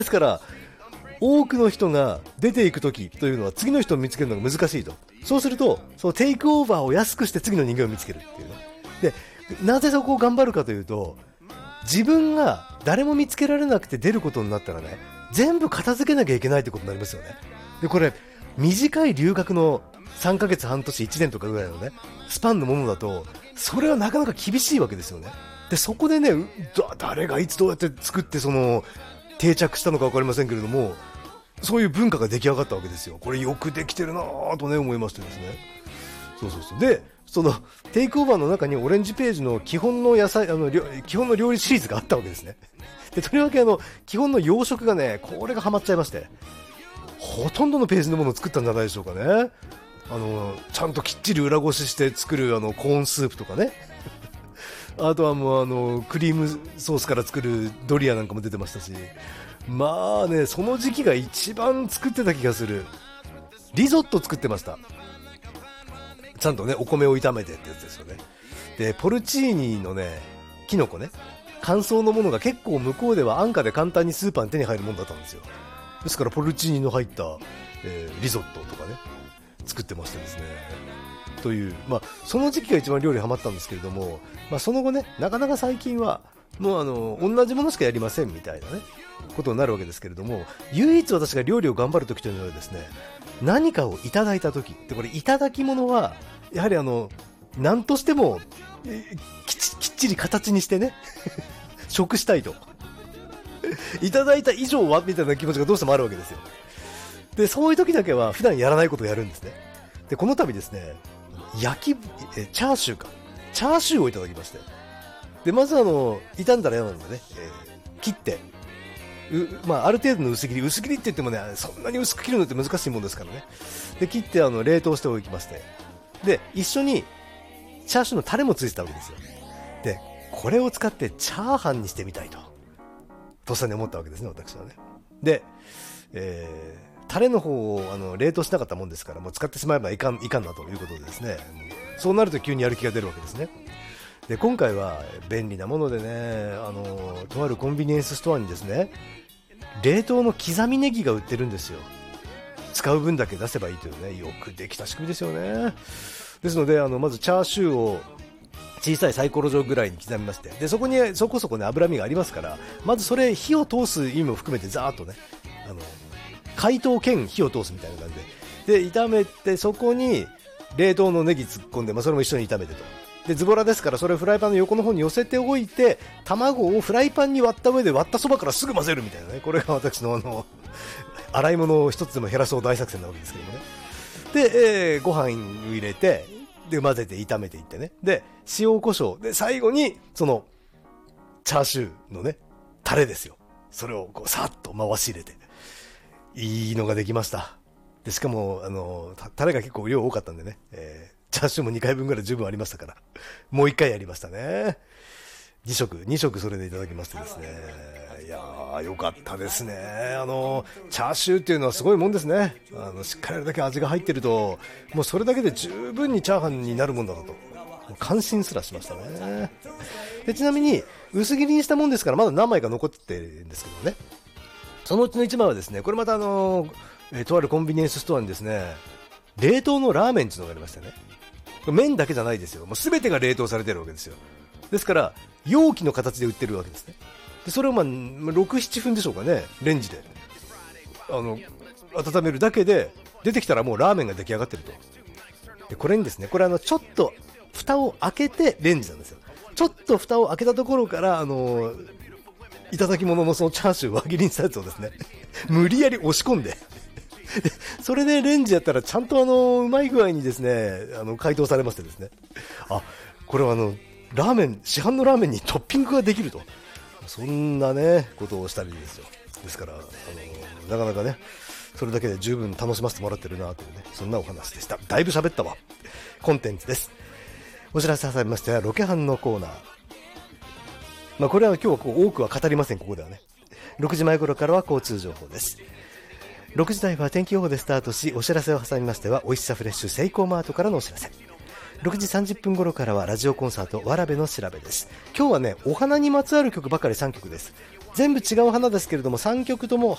ですから多くの人が出ていくときというのは次の人を見つけるのが難しいと。そうするとそのテイクオーバーを安くして次の人間を見つけるっていうね。でなぜそこを頑張るかというと、自分が誰も見つけられなくて出ることになったらね、全部片付けなきゃいけないってことになりますよね。でこれ短い留学の3ヶ月半年1年とかぐらいのねスパンのものだと、それはなかなか厳しいわけですよね。でそこでね、誰がいつどうやって作ってその定着したのか分かりませんけれども、そういう文化が出来上がったわけですよ。これよくできてるなぁとね思いましてですね。そうでそのテイクオーバーの中にオレンジページの基本の基本の料理シリーズがあったわけですね。でとりわけ基本の洋食がね、これがハマっちゃいまして、ほとんどのページのものを作ったんじゃないでしょうかね。ちゃんときっちり裏ごしして作るコーンスープとかねあとはもうクリームソースから作るドリアなんかも出てましたし、まあね、その時期が一番作ってた気がする。リゾット作ってました。ちゃんとねお米を炒めてってやつですよね。でポルチーニのねキノコね、乾燥のものが結構向こうでは安価で簡単にスーパーに手に入るものだったんですよ。ですからポルチーニの入った、リゾットとかね作ってましてですね。という、その時期が一番料理ハマったんですけれども、その後ね、なかなか最近はもう同じものしかやりませんみたいなねことになるわけですけれども、唯一私が料理を頑張るときというのはですね、何かをいただいたときで、これいただき物はやはり何としてもきっちり形にしてね食したいといただいた以上はみたいな気持ちがどうしてもあるわけですよ。でそういう時だけは普段やらないことをやるんですね。でこの度ですね、チャーシューをいただきまして、でまず傷んだら嫌なのでね、切ってある程度の薄切りって言ってもね、そんなに薄く切るのって難しいもんですからね。で切って冷凍しておきまして、で一緒にチャーシューのタレもついてたわけですよ。でこれを使ってチャーハンにしてみたいととっさに思ったわけですね、私はね。で、タレの方を冷凍しなかったもんですから、もう使ってしまえばいかんなということでですね、そうなると急にやる気が出るわけですね。で今回は便利なものでね、とあるコンビニエンスストアにですね、冷凍の刻みネギが売ってるんですよ。使う分だけ出せばいいというね、よくできた仕組みですよね。ですのでまずチャーシューを小さいサイコロ状ぐらいに刻みまして、でそこにそこそこね脂身がありますから、まずそれ火を通す意味も含めてざーっとね、解凍兼火を通すみたいな感じで炒めて、そこに冷凍のネギ突っ込んで、それも一緒に炒めてと。でズボラですから、それをフライパンの横の方に寄せておいて、卵をフライパンに割った上で割ったそばからすぐ混ぜるみたいなね、これが私の洗い物を一つでも減らそう大作戦なわけですけどもね。で、ご飯を入れて、で混ぜて炒めていってね、で塩コショウで最後にそのチャーシューのねタレですよ、それをこうさっと回し入れて、いいのができました。でしかもタレが結構量多かったんでね、チャーシューも2回分ぐらい十分ありましたから、もう1回やりましたね。2食それでいただきましてですね、いやーよかったですね。チャーシューっていうのはすごいもんですね。しっかりあれだけ味が入ってると、もうそれだけで十分にチャーハンになるもんだなと感心すらしましたね。でちなみに薄切りにしたもんですから、まだ何枚か残ってるんですけどね、そのうちの1枚はですね、これまたとあるコンビニエンスストアにですね、冷凍のラーメンっていうのがありましたね。麺だけじゃないですよ、もう全てが冷凍されてるわけですよ。ですから容器の形で売ってるわけですね。でそれを6、7分でしょうかね、レンジで温めるだけで出てきたらもうラーメンが出来上がってると。でこれにですね、これちょっと蓋を開けてレンジなんですよ。ちょっと蓋を開けたところからいただき物のそのチャーシュー輪切りにしたやつをですね無理やり押し込んでそれでレンジやったらちゃんとうまい具合にですね解凍されましてですね、これはラーメン、市販のラーメンにトッピングができると、そんなねことをしたりですよ。ですからなかなかね、それだけで十分楽しませてもらってるなというね、そんなお話でした。だいぶ喋ったわ。コンテンツです。お知らせ挟みましてはロケハンのコーナー。これは今日は多くは語りません。ここではね、6時前頃からは交通情報です。6時台は天気予報でスタートし、お知らせを挟みましてはおいしさフレッシュセイコーマートからのお知らせ。 6時30分頃からはラジオコンサートわらべの調べです。今日はね、お花にまつわる曲ばかり3曲です。全部違う花ですけれども3曲とも